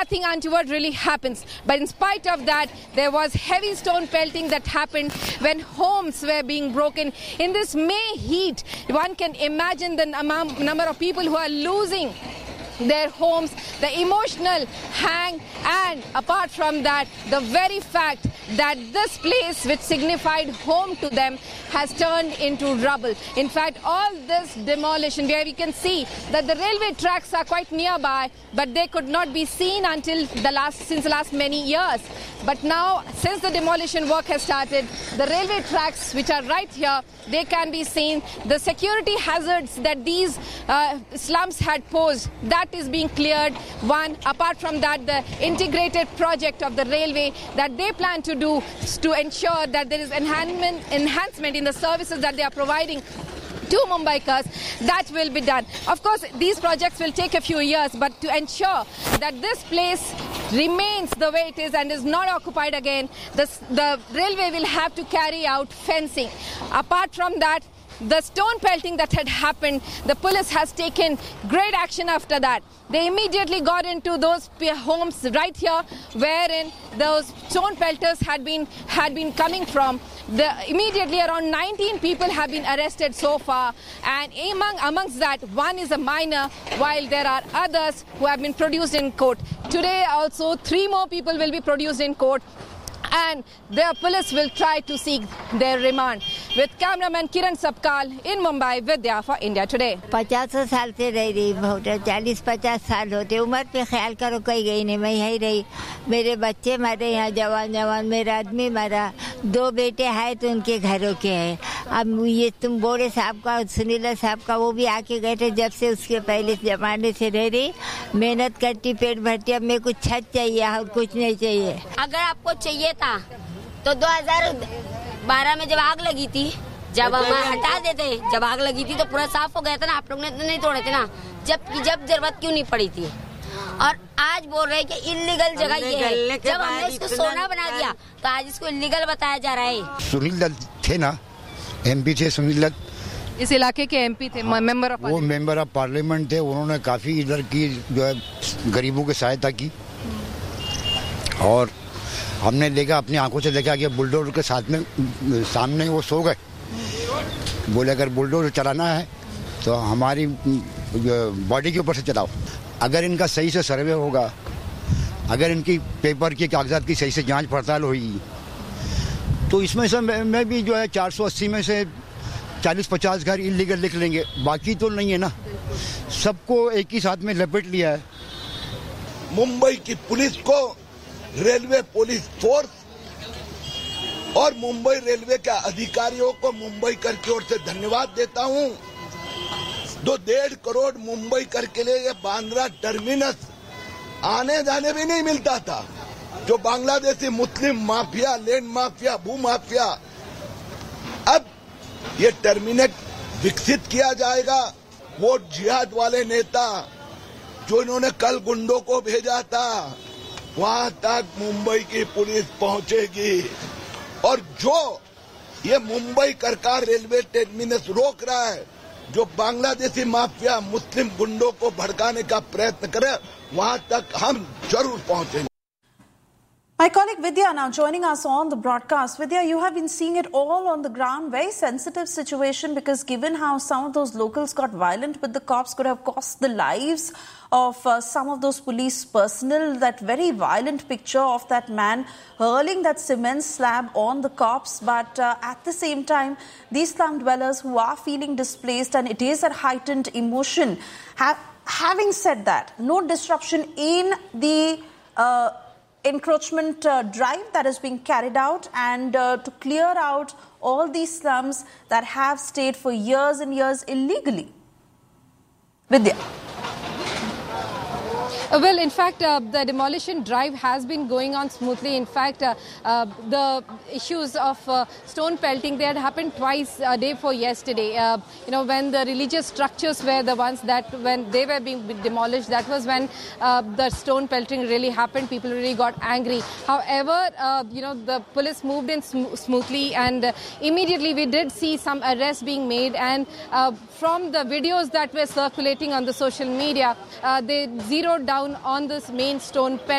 nothing untoward really happens. But in spite of that, there was heavy stone pelting that happened when homes were being broken. In this May heat, one can imagine the number of people who are losing their homes, the emotional hang, and apart from that, the very fact that this place which signified home to them has turned into rubble. In fact, all this demolition, where we can see that the railway tracks are quite nearby, but they could not be seen until since the last many years. But now, since the demolition work has started, the railway tracks which are right here, they can be seen. The security hazards that these slums had posed, that is being cleared. One, apart from that, the integrated project of the railway that they plan to do to ensure that there is enhancement in the services that they are providing to Mumbaikars, that will be done. Of course, these projects will take a few years, but to ensure that this place remains the way it is and is not occupied again, the railway will have to carry out fencing. Apart from that, the stone pelting that had happened, the police has taken great action after that. They immediately got into those homes right here wherein those stone pelters had been coming from. Immediately around 19 people have been arrested so far, and amongst that, one is a minor, while there are others who have been produced in court. Today also 3 more people will be produced in court, and the police will try to seek their remand. With cameraman Kiran Sapkal in Mumbai, Vidya for India Today. 50 साल से रह रही voter, 40-50 साल होते, उम्र पे ख्याल करो, कोई गई नहीं, मैं यही रही. मेरे बच्चे मरे यहाँ, जवान मेरा आदमी मरा, 2 बेटे हैं तो उनके घरों के हैं. अब ये तुम बोरे साहब का, सुनीला साहब का, वो भी आके गए थे. जब से उसके पहले जमाने से रह रही, मेहनत करती, पेट भरती. अब मेरे को छत चाहिए और कुछ नहीं चाहिए. अगर आपको चाहिए था तो 2012 में जब आग लगी थी, जब हम हटा देते, जब आग लगी थी तो पूरा साफ हो गया था ना. आप लोग ने तो नहीं तोड़े थे ना, जब जरूरत क्यों नहीं पड़ी थी. और आज बोल रहे हैं कि इल्लीगल जगह ये है. जब हमने इसको सोना बना दिया तो आज इसको इल्लीगल बताया जा रहा है. सुनील दत्त थे ना, MP थे सुनील दत्त, इस इलाके के MP थे, मेंबर ऑफ वो मेंबर ऑफ पार्लियामेंट थे. उन्होंने काफी इधर की जो है गरीबों की सहायता की, और हमने देखा, अपनी आंखों से देखा कि बुलडोजर के सामने वो सो गए. बोले अगर बुलडोजर चलाना है तो हमारी बॉडी के ऊपर से चलाओ. अगर इनका सही से सर्वे होगा, अगर इनकी पेपर की कागजात की सही से जांच पड़ताल होगी, तो इसमें से मैं भी जो है 480 में से 40-50 घर इलीगल लिख लेंगे. बाकी तो नहीं है ना, सबको एक ही साथ में लपेट लिया है. मुंबई की पुलिस को, रेलवे पुलिस फोर्स और मुंबई रेलवे के अधिकारियों को मुंबई कर की ओर से धन्यवाद देता हूं. 1.5 करोड़ मुंबई कर के लिए ये बांद्रा टर्मिनस आने जाने भी नहीं मिलता था. जो बांग्लादेशी मुस्लिम माफिया, लैंड माफिया, भू माफिया, अब ये टर्मिनस विकसित किया जाएगा. वो जिहाद वाले नेता जो इन्होंने कल गुंडों को भेजा था, वहां तक मुंबई की पुलिस पहुंचेगी. और जो ये मुंबई सरकार रेलवे टर्मिनस रोक रहा है, जो बांग्लादेशी माफिया, मुस्लिम गुंडों को भड़काने का प्रयत्न करे, वहां तक हम जरूर पहुंचेंगे. My colleague Vidya now joining us on the broadcast. Vidya, you have been seeing it all on the ground. Very sensitive situation, because given how some of those locals got violent with the cops, could have cost the lives of some of those police personnel. That very violent picture of that man hurling that cement slab on the cops. But at the same time, these slum dwellers who are feeling displaced, and it is a heightened emotion. Having said that, no disruption in the encroachment drive that is being carried out, and to clear out all these slums that have stayed for years and years illegally. Vidya. Well, in fact, the demolition drive has been going on smoothly. In fact, the issues of stone pelting, they had happened twice a day for yesterday. When the religious structures were the ones that, when they were being demolished, that was when the stone pelting really happened. People really got angry. However, the police moved in smoothly, and immediately we did see some arrests being made. And from the videos that were circulating on the social media, they zeroed down on this main stone pelting.